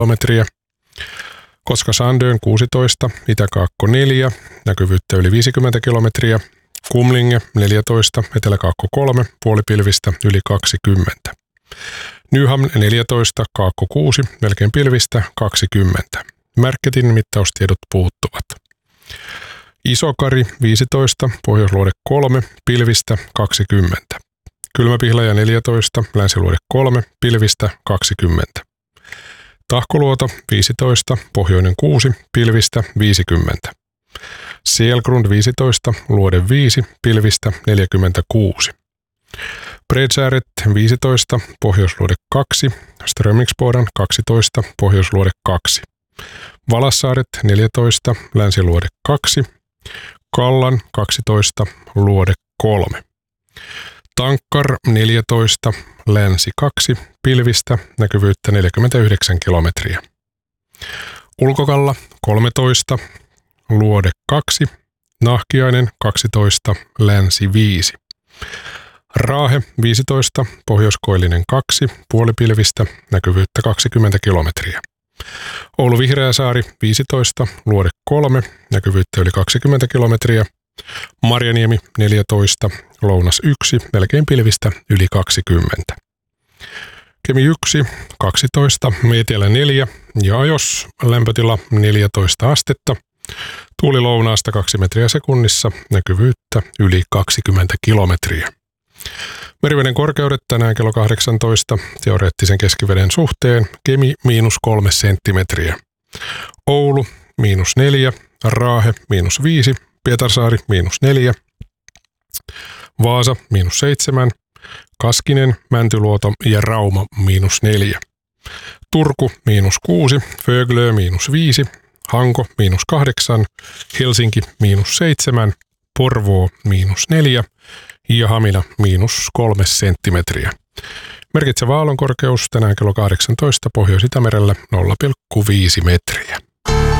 kilometriä. Koska-Sandön 16, Itä-Kaakko 4, näkyvyyttä yli 50 kilometriä. Kumlinge 14, Etelä-Kaakko 3, puolipilvistä yli 20. Nyham 14, Kaakko 6, melkein pilvistä 20. Märketin mittaustiedot puuttuvat. Isokari 15, Pohjoisluode 3, pilvistä 20. Kylmäpihlaja 14, Länsiluode 3, pilvistä 20. Tahkoluoto 15, Pohjoinen 6, pilvistä 50. Selgrund 15, Luode 5, pilvistä 46. Bredsääret 15, Pohjoisluode 2, Strömingsboden 12, Pohjoisluode 2. Valassaaret 14, Länsiluode 2, Kallan 12, Luode 3. Tankkar 14, Länsi 2, pilvistä, näkyvyyttä 49 kilometriä. Ulkokalla 13, Luode 2, Nahkiainen 12, Länsi 5. Raahe 15, Pohjoiskoillinen 2, puolipilvistä, näkyvyyttä 20 kilometriä. Oulu Vihreäsaari 15, Luode 3, näkyvyyttä yli 20 kilometriä. Marjaniemi 14, Lounas 1, melkein pilvistä yli 20. Kemi 1, 12, Meetiälä 4 ja Ajos, lämpötila 14 astetta. Tuuli lounaasta 2 metriä sekunnissa, näkyvyyttä yli 20 kilometriä. Meriveden korkeudet tänään kello 18, teoreettisen keskiveden suhteen, Kemi -3 senttimetriä. Oulu -4, Raahe -5, Pietarsaari -4, Vaasa -7, Kaskinen, Mäntyluoto ja Rauma -4. Turku -6, Föglö -5, Hanko -8, Helsinki -7, Porvoo -4 ja Hamina -3 senttimetriä. Merkitsevä aallonkorkeus tänään kello 18 Pohjois-Itämerellä 0,5 metriä.